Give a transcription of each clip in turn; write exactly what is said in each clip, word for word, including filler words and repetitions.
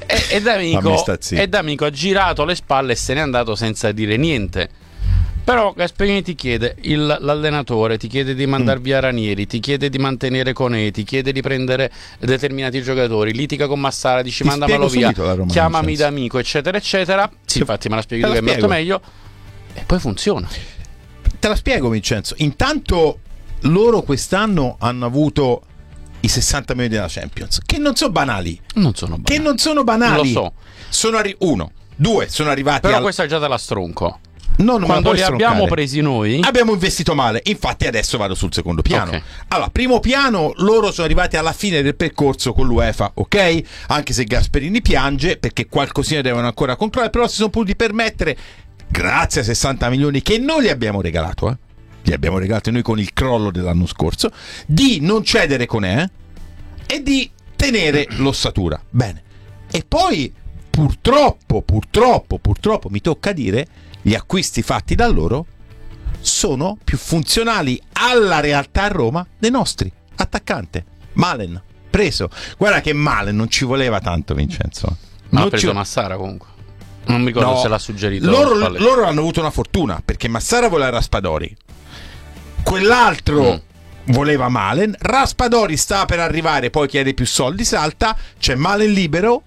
E, e, D'Amico, e D'Amico ha girato le spalle e se n'è andato senza dire niente. Però Gasperini ti chiede, il, l'allenatore ti chiede di mandar mm. via Ranieri, ti chiede di mantenere Conè, ti chiede di prendere determinati giocatori, litiga con Massara, dici ti mandamelo via, chiamami D'Amico, eccetera eccetera. Sì, infatti me la spieghi tu che è molto meglio. E poi funziona. Te la spiego, Vincenzo. Intanto loro quest'anno hanno avuto i sessanta milioni della Champions, che non sono banali. Non sono banali. Che non sono banali. Lo so. Sono arri- uno, due, sono arrivati. Però al... questa è già della stronco. No, quando li abbiamo presi noi abbiamo investito male, infatti adesso vado sul secondo piano. Okay. Allora, primo piano, loro sono arrivati alla fine del percorso con l'UEFA, ok? Anche se Gasperini piange perché qualcosina devono ancora controllare, però si sono potuti permettere, grazie a sessanta milioni che noi gli abbiamo regalato, eh? Li abbiamo regalati noi con il crollo dell'anno scorso, di non cedere Conè e di tenere l'ossatura. Bene. E poi purtroppo, purtroppo, purtroppo mi tocca dire, gli acquisti fatti da loro sono più funzionali alla realtà a Roma dei nostri. Attaccante Malen preso, guarda che Malen non ci voleva tanto, Vincenzo. Ma ha preso ci... Massara comunque, non mi ricordo no, se l'ha suggerito. Loro, loro hanno avuto una fortuna perché Massara voleva Raspadori, quell'altro mm. voleva Malen, Raspadori sta per arrivare, poi chiede più soldi, salta, c'è Malen libero.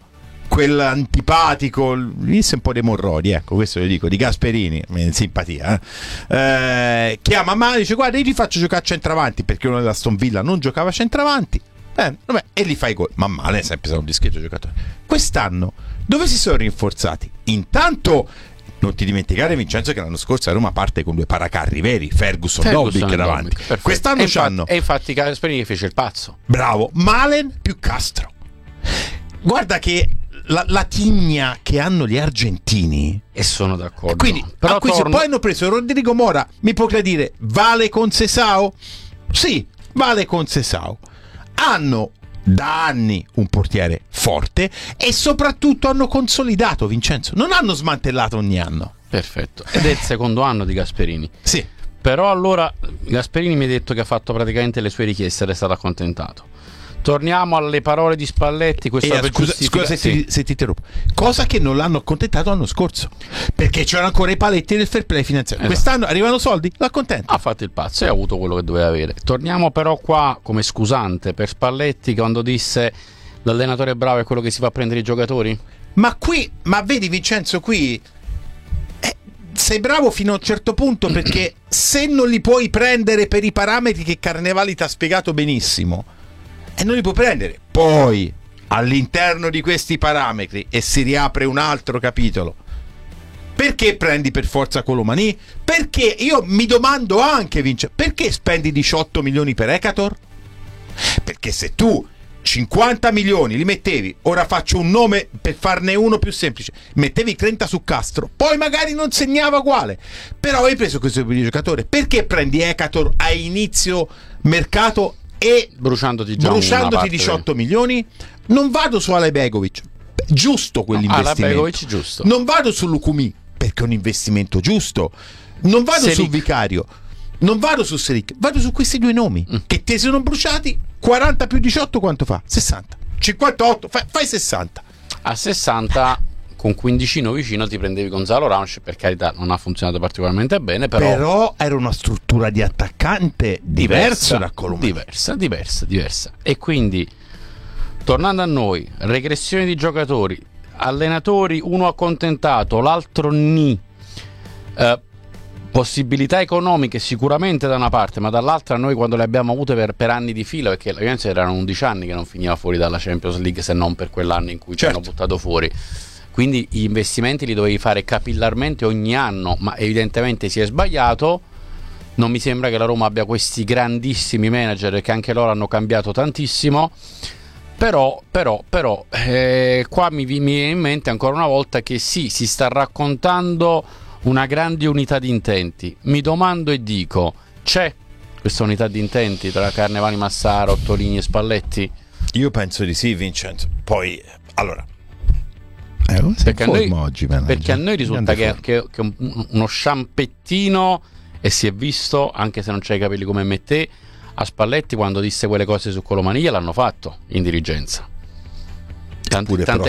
Quell'antipatico, visse un po' dei morrodi, ecco, questo lo dico, di Gasperini, simpatia, eh? Eh, chiama Malen, dice guarda io ti faccio giocare a centravanti perché uno della Aston Villa non giocava a centravanti, eh, vabbè, e li fai gol. Ma Malen è sempre stato un discreto giocatore. Quest'anno dove si sono rinforzati? Intanto non ti dimenticare, Vincenzo, che l'anno scorso a Roma parte con due paracarri veri, Ferguson, Ferguson Dobbik davanti. Perfetto. Quest'anno e c'hanno infatti, e infatti Gasperini fece il pazzo. Bravo, Malen più Castro. Guarda che La, la tigna che hanno gli argentini, e sono d'accordo. Quindi però questo, torno... poi hanno preso Rodrigo Mora. Mi può dire vale con Sesao? Sì, vale con Sesao. Hanno da anni un portiere forte e soprattutto hanno consolidato, Vincenzo. Non hanno smantellato ogni anno. Perfetto. Ed è il secondo anno di Gasperini. Sì. Però allora Gasperini mi ha detto che ha fatto praticamente le sue richieste ed è stato accontentato. Torniamo alle parole di Spalletti. Questo eh, scusa, scusa se, sì. ti, se ti interrompo. Cosa che non l'hanno accontentato l'anno scorso, perché c'erano ancora i paletti del fair play finanziario. Esatto. Quest'anno arrivano soldi, l'accontenta. Ha fatto il pazzo e ha avuto quello che doveva avere. Torniamo però qua come scusante per Spalletti quando disse l'allenatore bravo è quello che si va a prendere i giocatori. Ma qui, ma vedi Vincenzo, qui eh, sei bravo fino a un certo punto, perché se non li puoi prendere per i parametri che Carnevali ti ha spiegato benissimo, e non li puoi prendere, poi all'interno di questi parametri, e si riapre un altro capitolo, perché prendi per forza Colomani? Perché io mi domando anche, Vince, perché spendi diciotto milioni per Ekator? Perché se tu cinquanta milioni li mettevi, ora faccio un nome per farne uno più semplice, mettevi trenta su Castro, poi magari non segnava uguale, però hai preso questo tipo di giocatore. Perché prendi Ekator a inizio mercato e bruciandoti, già bruciandoti diciotto milioni? Non vado su Ale Begovic, giusto quell'investimento. No, Ale Begovic giusto. Non vado su Lukumi, perché è un investimento giusto. Non vado Seric. su Vicario, non vado su Seric, vado su questi due nomi mm. che ti sono bruciati. Quaranta più diciotto quanto fa? sessanta. cinquantotto, fai, fai sessanta. A sessanta con quindicino vicino ti prendevi Gonzalo Rauch, per carità non ha funzionato particolarmente bene, però, però era una struttura di attaccante diversa da Colomani. Diversa, diversa, diversa. E quindi, tornando a noi, regressione di giocatori, allenatori, uno accontentato, l'altro ni, eh, possibilità economiche sicuramente da una parte, ma dall'altra noi quando le abbiamo avute per, per anni di fila, perché la Juventus erano undici anni che non finiva fuori dalla Champions League, se non per quell'anno in cui certo. ci hanno buttato fuori. Quindi gli investimenti li dovevi fare capillarmente ogni anno, ma evidentemente si è sbagliato. Non mi sembra che la Roma abbia questi grandissimi manager, che anche loro hanno cambiato tantissimo. Però, però, però eh, qua mi, mi viene in mente ancora una volta che sì, si sta raccontando una grande unità di intenti. Mi domando e dico, c'è questa unità di intenti tra Carnevali, Massara, Ottolini e Spalletti? Io penso di sì, Vincenzo. Poi, allora, Eh, perché, a noi, oggi, perché a noi risulta che, che, che un, uno sciampettino, e si è visto, anche se non c'hai i capelli come me e te, a Spalletti quando disse quelle cose su Colomani l'hanno fatto in dirigenza. Tant- tant'è